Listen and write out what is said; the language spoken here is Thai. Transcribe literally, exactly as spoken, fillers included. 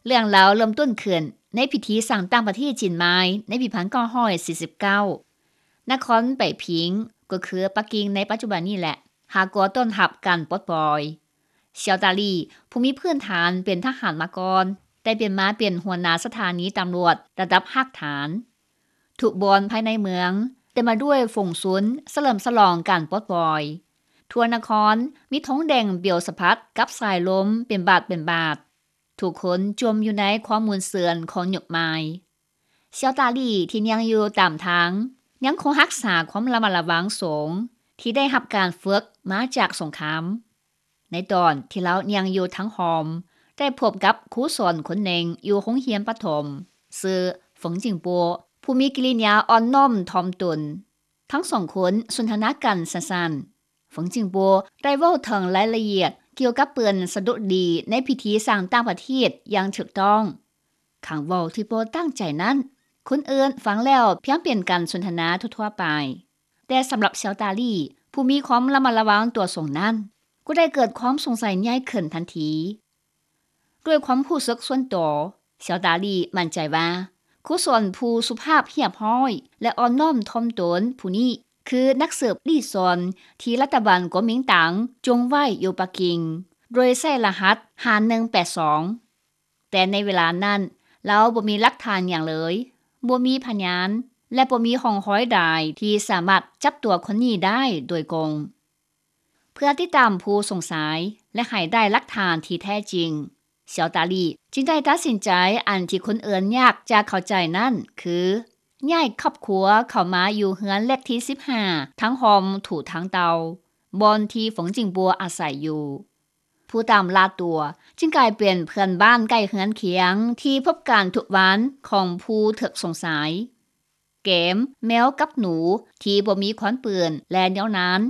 เรื่องราวเริ่มต้นขึ้นในพิธีสร้างต่างประเทศจีนไม้ในปีหนึ่งพันเก้าร้อยสี่สิบเก้านครไปผิงก็คือปักกิ่งในปัจจุบันนี้แหละหากอต้นรับการปลดปล่อยเซียวตาลี่ผู้มีพื้นฐานเป็นทหารมาก่อนได้เป็นมาเป็นหัวหน้าสถานีตำรวจระดับภาคฐานทุกบอนภายในเมืองเต็มมาด้วยฝงซุนเสลิมฉลองการปลดปล่อยทั่วนครมีธงแดงเบียวสะพัดกับสายลมเป็นบาทเป็นบาททุกคนจมอยู่ในความมุนเสือนของหยกไม้เซียวตาลี่ที่ยังอยู่ตามทางยังคงรักษาความระมัดระวังสูงที่ได้รับการฝึกมาจากสงครามในตอนที่เรายังอยู่ทั้งหอมได้พบกับครูสอนคนหนึ่งอยู่โรงเรียนประถมชื่อฝงจิงปัวผู้มีกิริยาอ่อนน้อมถ่อมตนทั้งสองคนสนทนากันสั้นๆฝงจิงปัวได้เว้าถึงรายละเอียดเกี่ยวกับเปื้นสะดุดีในพิธีสร้างต่างประเทศอย่างถูกต้องขังเว้าที่โปตั้งใจนั้นคนอื่นฟังแล้วเพียงเป็นการสนทนาทั่วๆไปแต่สำหรับเซียวตาลี่ผู้มีความระมัดระวังตัวส่งนั้นก็ได้เกิดความสงสัยใหญ่ขึ้นทันทีด้วยความรู้สึกส่วนตัวเซียวตาลี่มั่นใจว่าครูสอนผู้สุภาพเรียบร้อยและอ่อนน้อมถ่อมตนผู้นี้คือนักสืบลี่ซอนที่รัฐบาลก๊กมินตั๋งจงไว้อยู่ปักกิ่งโดยใช้รหัสห้าหนึ่งแปดสองแต่ในเวลานั้นเราบ่มีหลักฐานอย่างเลยบ่มีพยานและบ่มีร่องรอยใดที่สามารถจับตัวคนนี้ได้โดยกงเพื่อติดตามผู้สงสัยและให้ได้หลักฐานที่แท้จริงเซียวตาลี่จึงได้ตัดสินใจอันที่คนเอิ้นยากจะเข้าใจนั่นคือย้ายครอบครัวเข้ามาอยู่เฮือนเลขที่สิบห้าทั้งหอมถูทั้งเตาบอนที่ฝงจิงบัวอาศัยอยู่ผู้ตามลาตัวจึงกลายเป็นเพื่อนบ้านใกล้เฮือนเคียงที่พบการทุกวันของผู้ถูกสงสัยเกมแมวกับหนูที่บ่มีขวานปืนและยาวนาน